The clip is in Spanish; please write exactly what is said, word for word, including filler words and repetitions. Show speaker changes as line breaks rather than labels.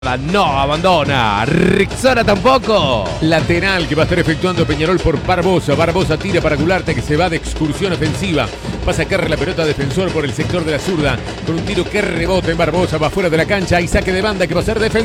No abandona, Rixona tampoco.
Lateral que va a estar efectuando Peñarol por Barbosa. Barbosa tira para Gularte, que se va de excursión ofensiva. Va a sacar la pelota defensor por el sector de la zurda. Con un tiro que rebota en Barbosa, va fuera de la cancha y saque de banda que va a ser defensivo.